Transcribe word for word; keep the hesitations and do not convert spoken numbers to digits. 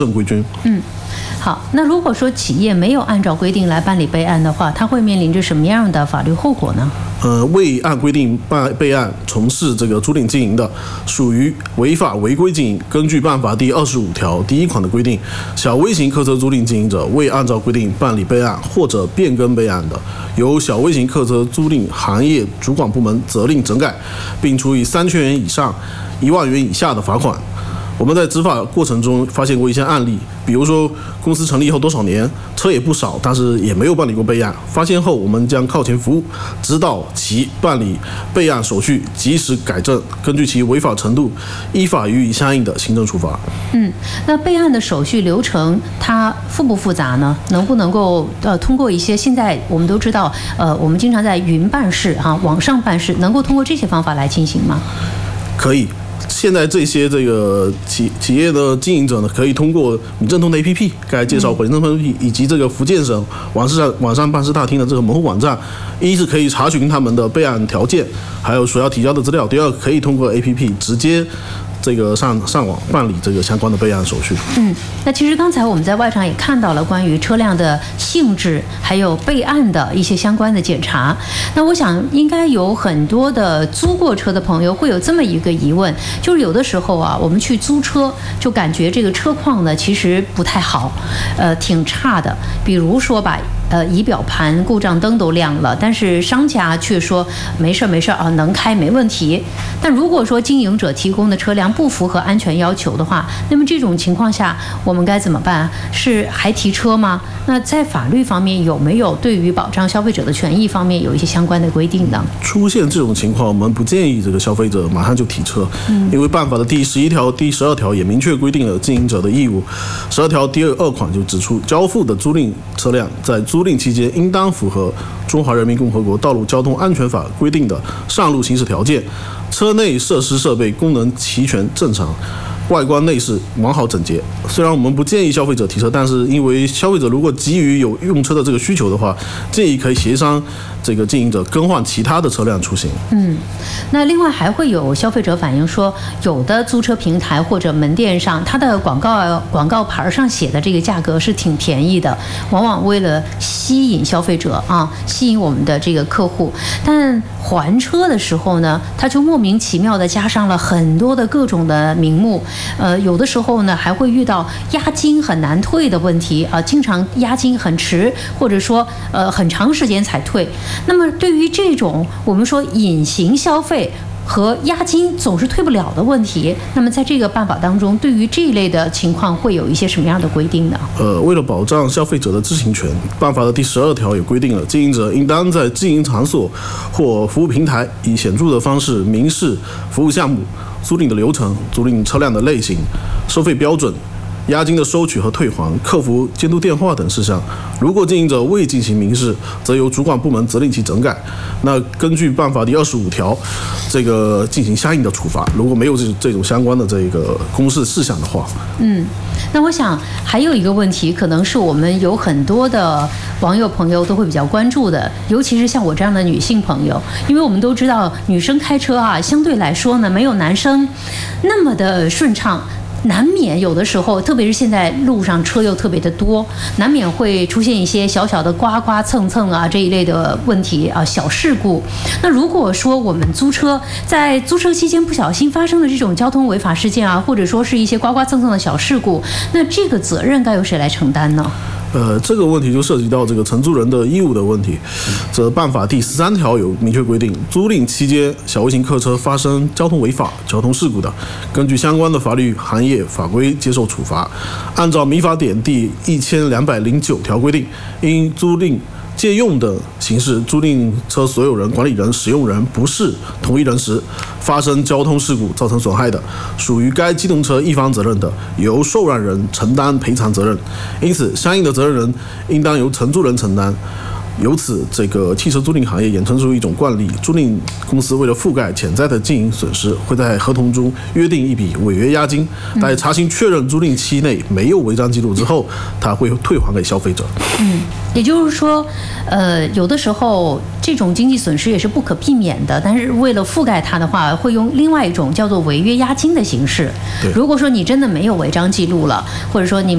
正规军。 嗯。好，那如果说企业没有按照规定来办理备案的话，它会面临着什么样的法律后果呢？ 呃，未按规定办备案从事这个租赁经营的，属于违法违规经营。根据办法第二十五条第一款的规定，小微型客车租赁经营者未按照规定办理备案或者变更备案的，由小微型客车租赁行业主管部门责令整改，并处以三千元以上一万元以下的罚款。我们在执法过程中发现过一些案例，比如说公司成立后多少年，车也不少，但是也没有办理过备案。发现后，我们将靠前服务，指导其办理备案手续，及时改正，根据其违法程度，依法予以相应的行政处罚。 嗯，那备案的手续流程它复不复杂呢？能不能够呃通过一些现在我们都知道，呃，我们经常在云办事哈、啊，网上办事，能够通过这些方法来进行吗？ 可以。现在这些这个企企业的经营者呢，可以通过民政通的 A P P， 刚才介绍过民政通 A P P 以及这个福建省网上网上办事大厅的这个门户网站，一是可以查询他们的备案条件，还有所要提交的资料；第二，可以通过 A P P 直接这个上上网办理这个相关的备案手续。 嗯，那其实刚才我们在外场也看到了关于车辆的性质还有备案的一些相关的检查。那我想应该有很多的租过车的朋友会有这么一个疑问，就是有的时候啊，我们去租车就感觉这个车况呢其实不太好，呃，挺差的。比如说吧。呃，仪表盘故障灯都亮了，但是商家却说没事没事啊，能开没问题。但如果说经营者提供的车辆不符合安全要求的话，那么这种情况下我们该怎么办？是还提车吗？那在法律方面有没有对于保障消费者的权益方面有一些相关的规定呢？ 出现这种情况，我们不建议这个消费者马上就提车，嗯、因为办法的第十一条、第十二条也明确规定了经营者的义务。十二条第二款就指出，交付的租赁车辆在租租赁期间应当符合中华人民共和国道路交通安全法规定的上路行驶条件，车内设施设备功能齐全正常，外观内饰完好整洁。虽然我们不建议消费者提车，但是因为消费者如果急于有用车的这个需求的话，建议可以协商这个经营者更换其他的车辆出行。 嗯，那另外还会有消费者反映说，有的租车平台或者门店上，它的广告广告牌上写的这个价格是挺便宜的，往往为了吸引消费者啊，吸引我们的这个客户，但还车的时候呢，他就莫名其妙的加上了很多的各种的名目。呃，有的时候呢还会遇到押金很难退的问题啊、呃，经常押金很迟，或者说呃很长时间才退。那么对于这种我们说隐形消费和押金总是退不了的问题，那么在这个办法当中，对于这一类的情况会有一些什么样的规定呢？ 呃，为了保障消费者的知情权，办法的第十二条也规定了，经营者应当在经营场所或服务平台以显著的方式明示服务项目、租赁的流程、租赁车辆的类型、收费标准、押金的收取和退还、客服监督电话等事项。如果经营者未进行明示，则由主管部门责令其整改。那根据办法第二十五条，这个进行相应的处罚。如果没有这这种相关的这个公示事项的话， 嗯，那我想还有一个问题，可能是我们有很多的网友朋友都会比较关注的，尤其是像我这样的女性朋友，因为我们都知道女生开车啊，相对来说呢，没有男生那么的顺畅。难免有的时候，特别是现在路上车又特别的多，难免会出现一些小小的刮刮蹭蹭啊这一类的问题啊，小事故。那如果说我们租车在租车期间不小心发生的这种交通违法事件啊，或者说是一些刮刮蹭蹭的小事故，那这个责任该由谁来承担呢？ 呃，这个问题就涉及到这个承租人的义务的问题。这办法第十三条有明确规定，租赁期间小微型客车发生交通违法、交通事故的，根据相关的法律行业法规接受处罚。按照民法典第一千两百零九条规定，因租赁借用的形式，租赁车所有人、管理人、使用人不是同一人时，发生交通事故造成损害的，属于该机动车一方责任的，由受让人承担赔偿责任。因此，相应的责任人应当由承租人承担。由此，这个汽车租赁行业衍生出一种惯例：租赁公司为了覆盖潜在的经营损失，会在合同中约定一笔违约押金，在查询确认租赁期内没有违章记录之后，他会退还给消费者。 嗯，也就是说，呃，有的时候这种经济损失也是不可避免的，但是为了覆盖它的话，会用另外一种叫做违约押金的形式。如果说你真的没有违章记录了，或者说你